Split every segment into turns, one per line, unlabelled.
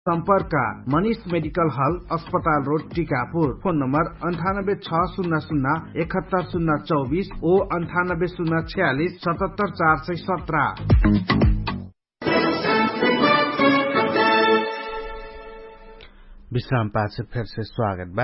सम्पर्क मनीष मेडिकल हल अस्पताल रोड टीकापुर। फोन नम्बर 9860071024 ओ 9806477417।
विश्राम पाछे फिर से स्वागत बा।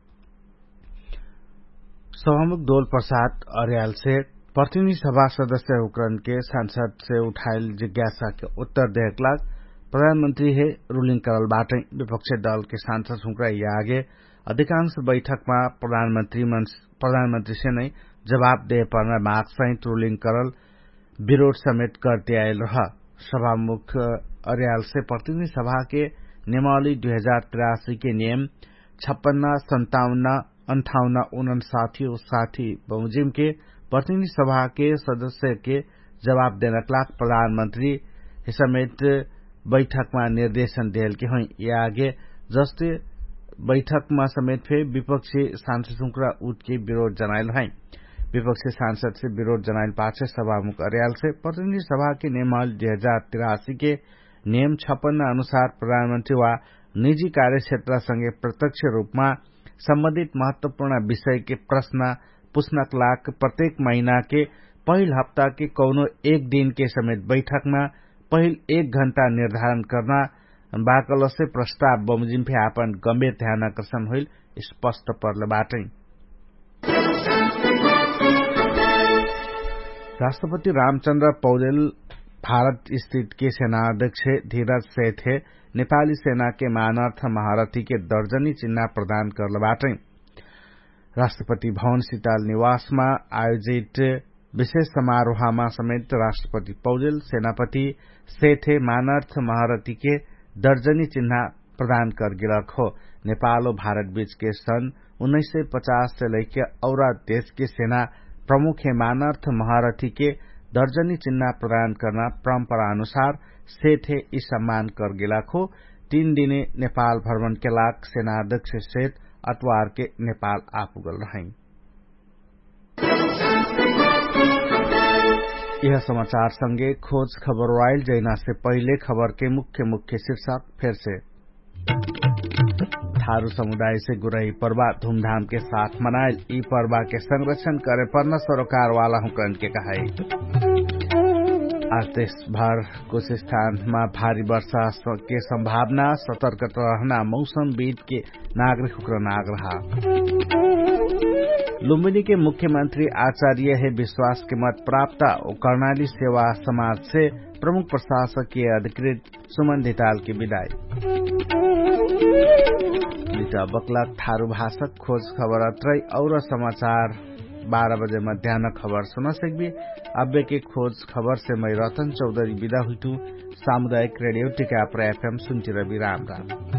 सभामुख दोल प्रसाद अर्याल से प्रतिनिधि सभा सदस्य हुकरन के सांसद से उठायल जिज्ञासा के उत्तर देहला प्रधानमंत्री है रूलिंग करल बाटे विपक्षी दल के सांसद हुकरा आगे अधिकांश बैठक में प्रधानमंत्री से नहीं जवाब दे पर्न माग सहित रूलिंग करल विरोध समेत करते आयल रहा। सभामुख अर्याल से प्रतिनिधि सभा के नियमावली 2083 के नियम 56, 57, 58, 59 और 60 बमोजिम के प्रतिनिधि सभा के सदस्य के जवाब देने लाख प्रधानमंत्री समेत बैठक में निर्देशन दियल के हुई। ये आगे जस्ते बैठक में समेत फे विपक्षी सांसदों का उठ के विरोध जनायल है। विपक्षी सांसद से विरोध जनायल पाछे सभामुख अर्याल से प्रतिनिधि सभा के नियमावली 2083 के नियम 56 अनुसार प्रधानमंत्री वा निजी कार्यक्षेत्र संगे प्रत्यक्ष रूप में संबंधित महत्वपूर्ण विषय के प्रश्न पूछनक लाख प्रत्येक महीना के पहिल हफ्ता के कौनो एक दिन के समेत बैठक में पहिल 1 घंटा निर्धारण करना बाकल से प्रस्ताव बमोजिम फे आपन गंभीर ध्यान आकर्षण होइल स्पष्ट पर्ल बाटे। राष्ट्रपति रामचन्द्र पौडेल भारत स्थित के सेनाध्यक्ष धीरज सेठे नेपाली सेना के मानार्थ महारथी के दर्जनी चिन्ह प्रदान करल बाटे। राष्ट्रपति भवन शीतल निवास में आयोजित विशेष समारोह में समेत राष्ट्रपति पौडेल सेनापति सेठे मानार्थ महारथी के दर्जनी चिन्ह प्रदान कर गिलक हो। नेपाल और भारत बीच के सन 1950 से लेकर और देश के सेना प्रमुख मानार्थ महारथी के दर्जनी चिन्ह प्रदान करना परंपरा अनुसार सेठे इस सम्मान कर गिलक हो। 3 दिने नेपाल भ्रमण के लाख सेनाध्यक्ष सेठ अतवार के नेपाल आपुगल रहे। यह समाचार संगे खोज खबर रॉयल जैना से पहले खबर के मुख्य शीर्षक फिर से। थारू समुदाय से गुरही पर्व धूमधाम के साथ मनाए ई पर्व के संरक्षण करे पर्न सरोकार वाला हुकन के कहे। आज देश भर कुछ स्थान में भारी वर्षा के संभावना सतर्क रहना मौसमविद के नागरिक हुकरन आग्रह। लुम्बिनी के मुख्यमंत्री आचार्य है विश्वास के मत प्राप्त और कर्णाली सेवा समाज से प्रमुख प्रशासकीय अधिकृत सुमन धिताल की विदाई। बकला थारू भाषक खोज खबर अत्रई और समाचार 12 बजे मध्याह्न खबर सुन सकबी। अब्बे के खोज खबर से मैं रतन चौधरी विदा हुई। सामुदायिक रेडियो टीकापुर FM सुनती रवि राम।